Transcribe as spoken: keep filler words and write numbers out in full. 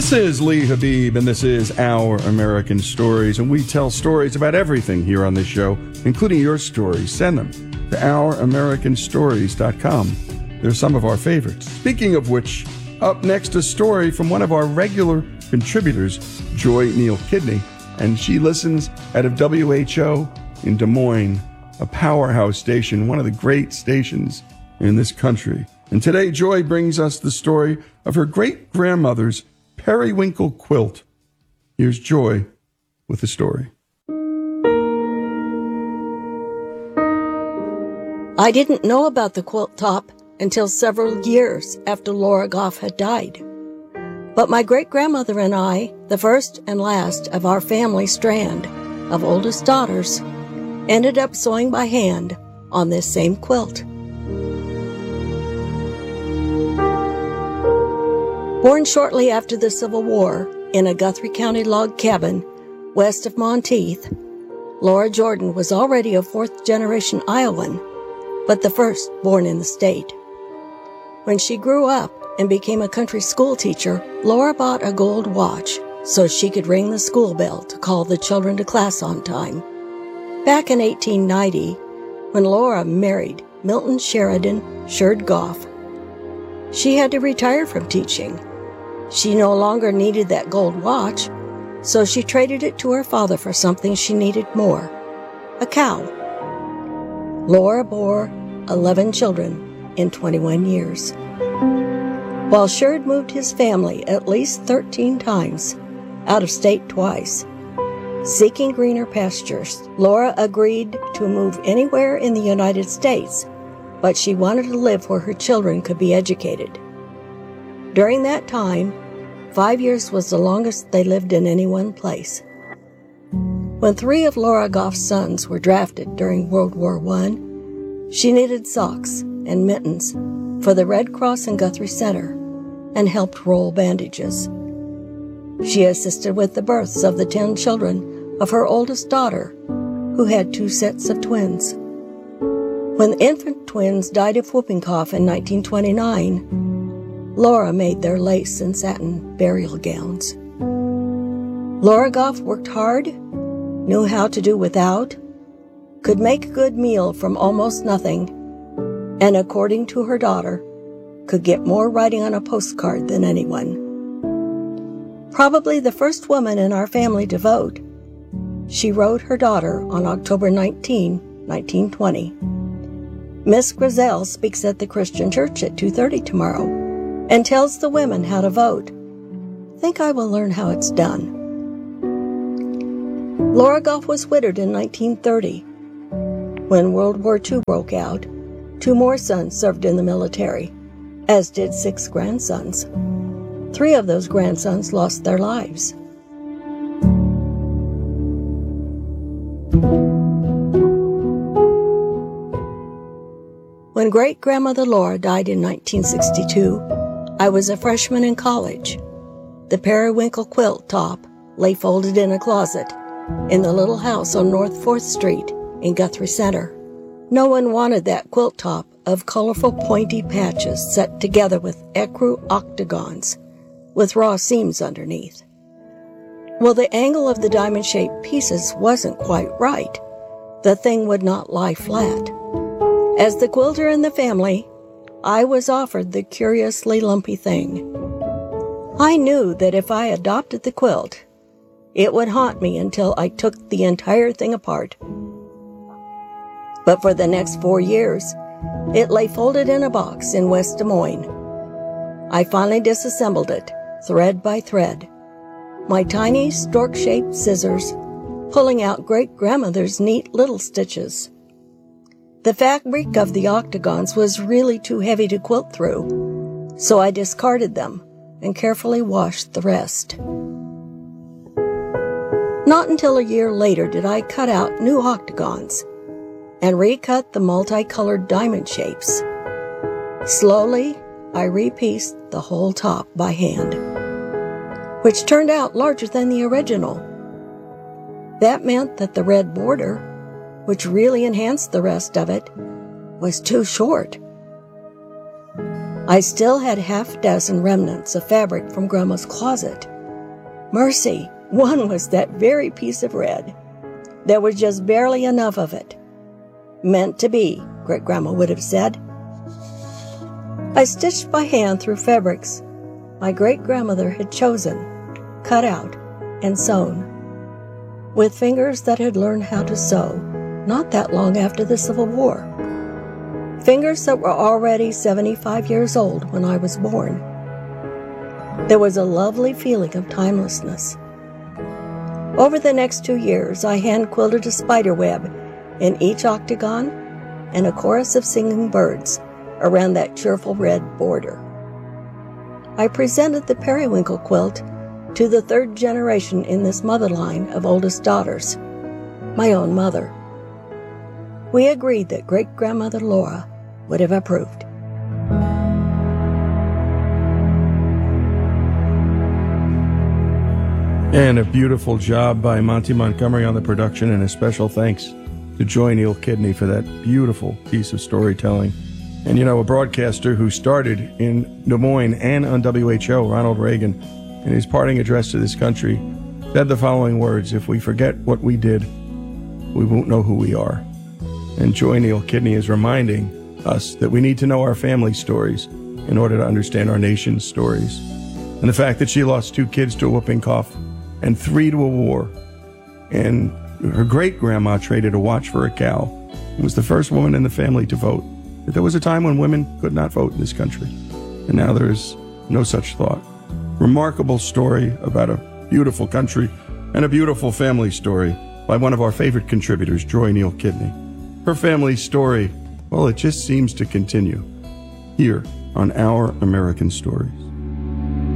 This is Lee Habib, and this is Our American Stories, and we tell stories about everything here on this show, including your stories. Send them to our american stories dot com. They're some of our favorites. Speaking of which, up next, a story from one of our regular contributors, Joy Neal Kidney, and she listens out of W H O in Des Moines, a powerhouse station, one of the great stations in this country. And today, Joy brings us the story of her great-grandmother's periwinkle quilt. Here's Joy with the story. I didn't know about the quilt top until several years after Laura Goff had died. But my great-grandmother and I, the first and last of our family strand of oldest daughters, ended up sewing by hand on this same quilt. Born shortly after the Civil War in a Guthrie County log cabin west of Monteith, Laura Jordan was already a fourth-generation Iowan, but the first born in the state. When she grew up and became a country school teacher, Laura bought a gold watch so she could ring the school bell to call the children to class on time. Back in eighteen ninety, when Laura married Milton Sheridan Sherd Goff, she had to retire from teaching. She no longer needed that gold watch, so she traded it to her father for something she needed more, a cow. Laura bore eleven children in twenty-one years. While Sherd moved his family at least thirteen times, out of state twice, seeking greener pastures, Laura agreed to move anywhere in the United States, but she wanted to live where her children could be educated. During that time, five years was the longest they lived in any one place. When three of Laura Goff's sons were drafted during World War One, she knitted socks and mittens for the Red Cross in Guthrie Center and helped roll bandages. She assisted with the births of the ten children of her oldest daughter, who had two sets of twins. When the infant twins died of whooping cough in nineteen twenty-nine, Laura made their lace and satin burial gowns. Laura Goff worked hard, knew how to do without, could make a good meal from almost nothing, and according to her daughter, could get more writing on a postcard than anyone. Probably the first woman in our family to vote, she wrote her daughter on October nineteenth, nineteen twenty. Miss Grizel speaks at the Christian Church at two thirty tomorrow and tells the women how to vote. Think I will learn how it's done. Laura Goff was widowed in nineteen thirty. When World War Two broke out, two more sons served in the military, as did six grandsons. Three of those grandsons lost their lives. When great-grandmother Laura died in nineteen sixty-two, I was a freshman in college. The periwinkle quilt top lay folded in a closet in the little house on North fourth Street in Guthrie Center. No one wanted that quilt top of colorful pointy patches set together with ecru octagons with raw seams underneath. Well, the angle of the diamond-shaped pieces wasn't quite right. The thing would not lie flat. As the quilter in the family, I was offered the curiously lumpy thing. I knew that if I adopted the quilt, it would haunt me until I took the entire thing apart. But for the next four years, it lay folded in a box in West Des Moines. I finally disassembled it, thread by thread, my tiny stork-shaped scissors pulling out great-grandmother's neat little stitches. The fabric of the octagons was really too heavy to quilt through, so I discarded them and carefully washed the rest. Not until a year later did I cut out new octagons and recut the multicolored diamond shapes. Slowly, I repieced the whole top by hand, which turned out larger than the original. That meant that the red border, which really enhanced the rest of it, was too short. I still had half a dozen remnants of fabric from Grandma's closet. Mercy, one was that very piece of red. There was just barely enough of it. Meant to be, Great-Grandma would have said. I stitched by hand through fabrics my great-grandmother had chosen, cut out, and sewn, with fingers that had learned how to sew not that long after the Civil War. Fingers that were already seventy-five years old when I was born. There was a lovely feeling of timelessness. Over the next two years, I hand-quilted a spider web in each octagon and a chorus of singing birds around that cheerful red border. I presented the periwinkle quilt to the third generation in this mother line of oldest daughters, my own mother. We agreed that Great-Grandmother Laura would have approved. And a beautiful job by Monty Montgomery on the production, and a special thanks to Joy Neal Kidney for that beautiful piece of storytelling. And, you know, a broadcaster who started in Des Moines and on W H O, Ronald Reagan, in his parting address to this country, said the following words: "If we forget what we did, we won't know who we are." And Joy Neal Kidney is reminding us that we need to know our family stories in order to understand our nation's stories. And the fact that she lost two kids to a whooping cough and three to a war, and her great-grandma traded a watch for a cow, and was the first woman in the family to vote. But there was a time when women could not vote in this country, and now there is no such thought. Remarkable story about a beautiful country and a beautiful family story by one of our favorite contributors, Joy Neal Kidney. Her family story, well, it just seems to continue here on Our American Stories.